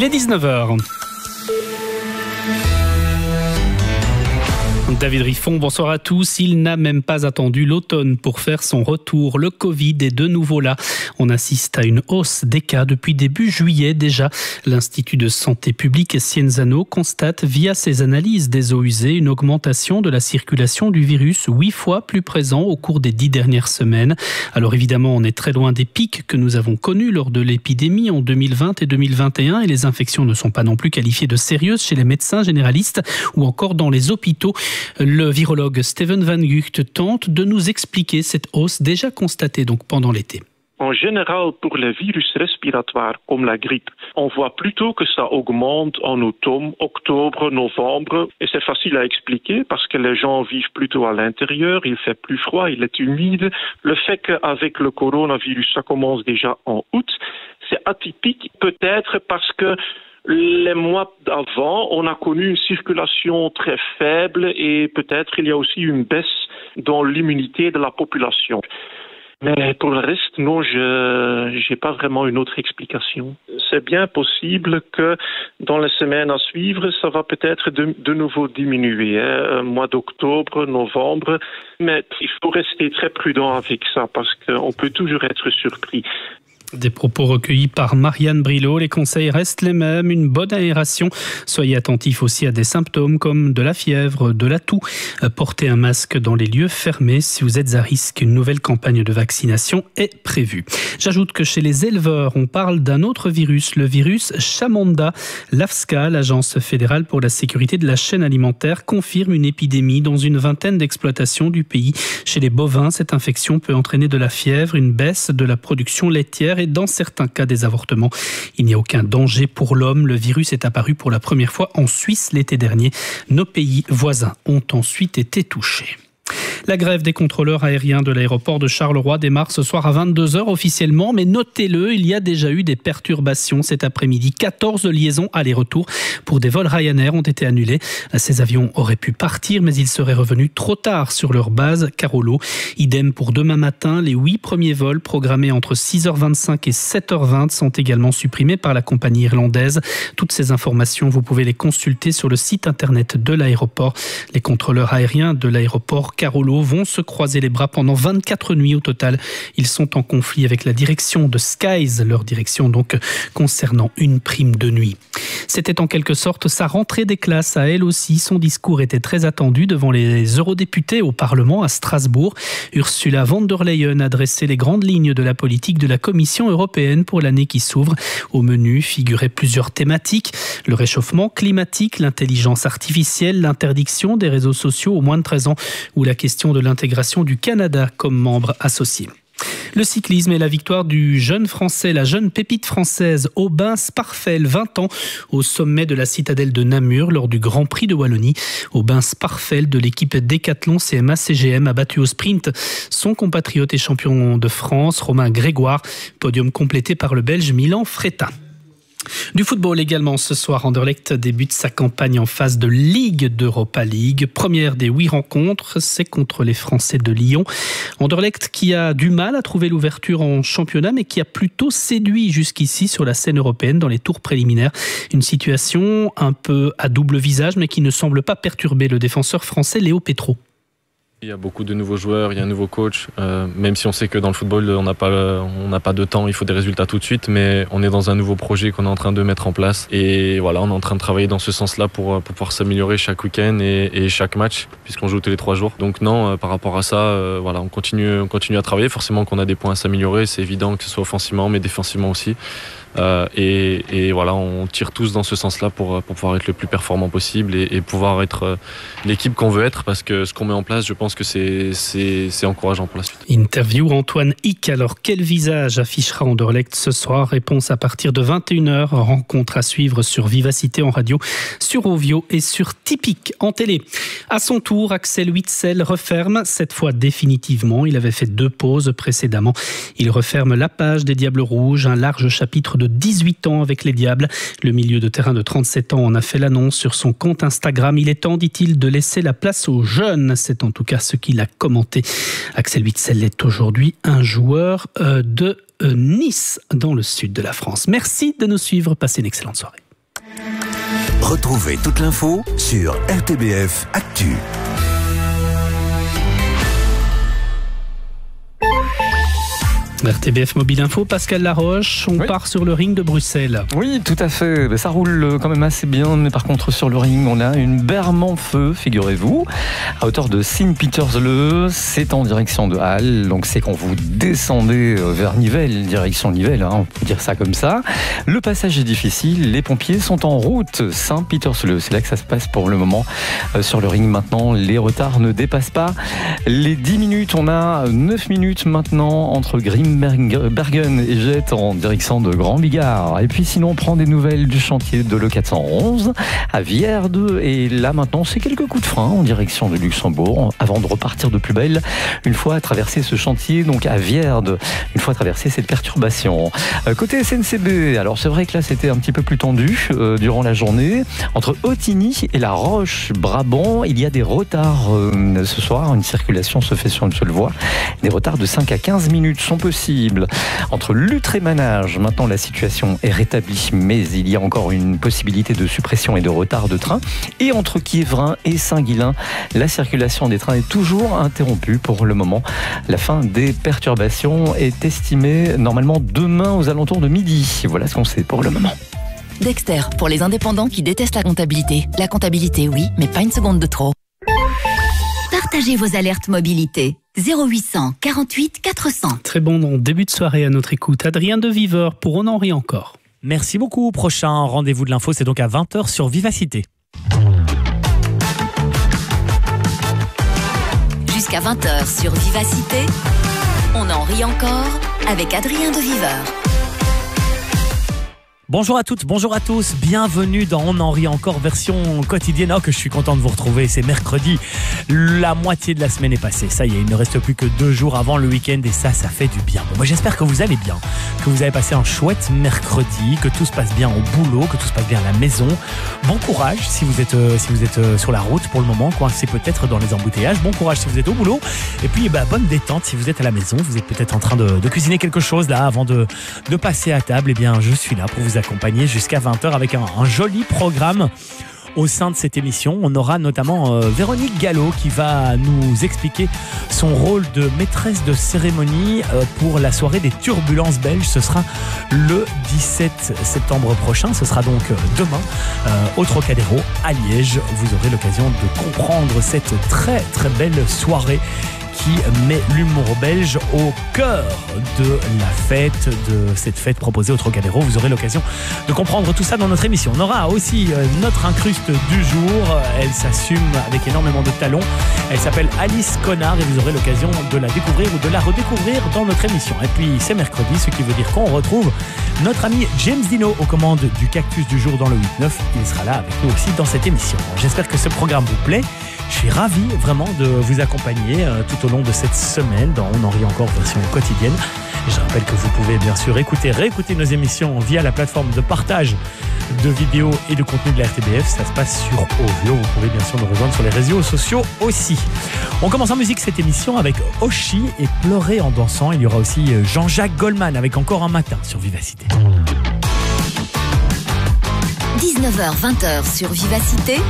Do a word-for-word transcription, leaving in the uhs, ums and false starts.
Il est dix-neuf heures. David Riffon, bonsoir à tous. Il n'a même pas attendu l'automne pour faire son retour. Le Covid est de nouveau là. On assiste à une hausse des cas depuis début juillet déjà. L'Institut de santé publique Scienzano constate via ses analyses des eaux usées une augmentation de la circulation du virus huit fois plus présent au cours des dix dernières semaines. Alors évidemment, on est très loin des pics que nous avons connus lors de l'épidémie en deux mille vingt et deux mille vingt et un et les infections ne sont pas non plus qualifiées de sérieuses chez les médecins généralistes ou encore dans les hôpitaux. Le virologue Steven Van Gucht tente de nous expliquer cette hausse déjà constatée donc pendant l'été. En général, pour les virus respiratoires comme la grippe, on voit plutôt que ça augmente en automne, octobre, novembre. Et c'est facile à expliquer parce que les gens vivent plutôt à l'intérieur, il fait plus froid, il est humide. Le fait qu'avec le coronavirus, ça commence déjà en août, c'est atypique peut-être parce que les mois d'avant, on a connu une circulation très faible et peut-être il y a aussi une baisse dans l'immunité de la population. Mais pour le reste, non, je j'ai pas vraiment une autre explication. C'est bien possible que dans les semaines à suivre, ça va peut-être de, de nouveau diminuer, hein, mois d'octobre, novembre. Mais il faut rester très prudent avec ça parce qu'on peut toujours être surpris. Des propos recueillis par Marianne Brilot. Les conseils restent les mêmes. Une bonne aération. Soyez attentifs aussi à des symptômes comme de la fièvre, de la toux. Portez un masque dans les lieux fermés. Si vous êtes à risque, une nouvelle campagne de vaccination est prévue. J'ajoute que chez les éleveurs, on parle d'un autre virus, le virus Chamanda. L'A F S C A, l'Agence fédérale pour la sécurité de la chaîne alimentaire, confirme une épidémie dans une vingtaine d'exploitations du pays. Chez les bovins, cette infection peut entraîner de la fièvre, une baisse de la production laitière et dans certains cas des avortements. Il n'y a aucun danger pour l'homme. Le virus est apparu pour la première fois en Suisse l'été dernier. Nos pays voisins ont ensuite été touchés. La grève des contrôleurs aériens de l'aéroport de Charleroi démarre ce soir à vingt-deux heures officiellement, mais notez-le, il y a déjà eu des perturbations cet après-midi. quatorze liaisons aller-retour pour des vols Ryanair ont été annulés. Ces avions auraient pu partir, mais ils seraient revenus trop tard sur leur base Carolo. Idem pour demain matin, les huit premiers vols programmés entre six heures vingt-cinq et sept heures vingt sont également supprimés par la compagnie irlandaise. Toutes ces informations, vous pouvez les consulter sur le site internet de l'aéroport. Les contrôleurs aériens de l'aéroport Carolo vont se croiser les bras pendant vingt-quatre nuits au total. Ils sont en conflit avec la direction de Skies, leur direction donc concernant une prime de nuit. C'était en quelque sorte sa rentrée des classes à elle aussi. Son discours était très attendu devant les eurodéputés au Parlement à Strasbourg. Ursula von der Leyen a dressé les grandes lignes de la politique de la Commission européenne pour l'année qui s'ouvre. Au menu figuraient plusieurs thématiques. Le réchauffement climatique, l'intelligence artificielle, l'interdiction des réseaux sociaux aux moins de treize ans ou la question de l'intégration du Canada comme membre associé. Le cyclisme et la victoire du jeune français, la jeune pépite française Aubin Sparfel, vingt ans, au sommet de la citadelle de Namur lors du Grand Prix de Wallonie. Aubin Sparfel de l'équipe Décathlon C M A C G M a battu au sprint son compatriote et champion de France, Romain Grégoire, podium complété par le Belge Milan Fretta. Du football également ce soir, Anderlecht débute sa campagne en phase de Ligue d'Europa League. Première des huit rencontres, c'est contre les Français de Lyon. Anderlecht qui a du mal à trouver l'ouverture en championnat, mais qui a plutôt séduit jusqu'ici sur la scène européenne dans les tours préliminaires. Une situation un peu à double visage, mais qui ne semble pas perturber le défenseur français Léo Petro. Il y a beaucoup de nouveaux joueurs, il y a un nouveau coach, euh, même si on sait que dans le football, on n'a pas, on n'a pas de temps, il faut des résultats tout de suite, mais on est dans un nouveau projet qu'on est en train de mettre en place. Et voilà, on est en train de travailler dans ce sens-là pour, pour pouvoir s'améliorer chaque week-end et, et chaque match, puisqu'on joue tous les trois jours. Donc non, euh, par rapport à ça, euh, voilà, on continue, on continue à travailler. Forcément qu'on a des points à s'améliorer, c'est évident, que ce soit offensivement, mais défensivement aussi. Euh, et, et voilà, on tire tous dans ce sens-là pour, pour pouvoir être le plus performant possible et, et pouvoir être euh, l'équipe qu'on veut être, parce que ce qu'on met en place, je pense que c'est, c'est, c'est encourageant pour la suite. Interview Antoine Hick. Alors, quel visage affichera Anderlecht ce soir? Réponse à partir de vingt et une heures. Rencontre à suivre sur Vivacité en radio, sur Ovio et sur Tipeee en télé. À son tour, Axel Witsel referme, cette fois définitivement. Il avait fait deux pauses précédemment. Il referme la page des Diables Rouges, un large chapitre de dix-huit ans avec les Diables. Le milieu de terrain de trente-sept ans en a fait l'annonce sur son compte Instagram. Il est temps, dit-il, de laisser la place aux jeunes. C'est en tout cas ce qu'il a commenté. Axel Witsel est aujourd'hui un joueur de Nice, dans le sud de la France. Merci de nous suivre. Passez une excellente soirée. Retrouvez toute l'info sur R T B F Actu. R T B F Mobile Info, Pascal Laroche, on oui. part sur le ring de Bruxelles. Oui, tout à fait. Ça roule quand même assez bien, mais par contre sur le ring, on a une berme en feu, figurez-vous, à hauteur de Sint-Pietersleeuw. C'est en direction de Halle, donc c'est quand vous descendez vers Nivelles, direction Nivelles, hein, on peut dire ça comme ça. Le passage est difficile, les pompiers sont en route Saint-Pietersleeuw. C'est là que ça se passe pour le moment. Euh, sur le ring maintenant, les retards ne dépassent pas les dix minutes. On a neuf minutes maintenant entre Grim Bergen et Jette en direction de Grand Bigard. Et puis sinon on prend des nouvelles du chantier de l'E quatre cent onze à Vierde, et là maintenant c'est quelques coups de frein en direction de Luxembourg avant de repartir de plus belle une fois à traverser ce chantier, donc à Vierde, une fois traversé cette perturbation. Euh, côté S N C B, alors c'est vrai que là c'était un petit peu plus tendu euh, durant la journée entre Otigny et La Roche-Brabant. Il y a des retards euh, ce soir, une circulation se fait sur une seule voie. Des retards de cinq à quinze minutes sont possibles. Entre Lutre et Manage, maintenant la situation est rétablie, mais il y a encore une possibilité de suppression et de retard de train. Et entre Quiévrain et Saint-Guilain, la circulation des trains est toujours interrompue pour le moment. La fin des perturbations est estimée normalement demain aux alentours de midi. Voilà ce qu'on sait pour le moment. Dexter, pour les indépendants qui détestent la comptabilité. La comptabilité, oui, mais pas une seconde de trop. Partagez vos alertes mobilité. zéro huit cent quarante-huit quatre cents. Très bon début de soirée à notre écoute. Adrien de Viveur pour On en rit encore. Merci beaucoup. Prochain rendez-vous de l'info, c'est donc à vingt heures sur Vivacité. Jusqu'à vingt heures sur Vivacité, On en rit encore avec Adrien de Viveur. Bonjour à toutes, bonjour à tous, bienvenue dans On en rit encore version quotidienne. Oh que je suis content de vous retrouver, c'est mercredi, la moitié de la semaine est passée, ça y est, il ne reste plus que deux jours avant le week-end et ça, ça fait du bien. Bon, moi j'espère que vous allez bien, que vous avez passé un chouette mercredi, que tout se passe bien au boulot, que tout se passe bien à la maison. Bon courage si vous êtes, euh, si vous êtes euh, sur la route pour le moment, coincé peut-être dans les embouteillages, bon courage si vous êtes au boulot et puis bah, bonne détente si vous êtes à la maison, vous êtes peut-être en train de, de cuisiner quelque chose là avant de, de passer à table, et eh bien je suis là pour vous accompagner jusqu'à vingt heures avec un, un joli programme. Au sein de cette émission, on aura notamment euh, Véronique Gallo qui va nous expliquer son rôle de maîtresse de cérémonie euh, pour la soirée des turbulences belges. Ce sera le dix-sept septembre prochain, ce sera donc demain euh, au Trocadéro à Liège. Vous aurez l'occasion de comprendre cette très très belle soirée qui met l'humour belge au cœur de la fête, de cette fête proposée au Trocadéro. Vous aurez l'occasion de comprendre tout ça dans notre émission. On aura aussi notre incruste du jour. Elle s'assume avec énormément de talent. Elle s'appelle Alice Connard et vous aurez l'occasion de la découvrir ou de la redécouvrir dans notre émission. Et puis c'est mercredi, ce qui veut dire qu'on retrouve notre ami James Dino aux commandes du Cactus du jour dans le huit neuf. Il sera là avec nous aussi dans cette émission. J'espère que ce programme vous plaît. Je suis ravi vraiment de vous accompagner euh, tout au long de cette semaine dans On en rit encore version quotidienne. Et je rappelle que vous pouvez bien sûr écouter, réécouter nos émissions via la plateforme de partage de vidéos et de contenu de la R T B F. Ça se passe sur Ovio. Vous pouvez bien sûr nous rejoindre sur les réseaux sociaux aussi. On commence en musique cette émission avec Oshi et Pleurer en dansant. Il y aura aussi Jean-Jacques Goldman avec Encore un matin sur Vivacité. dix-neuf heures vingt sur Vivacité,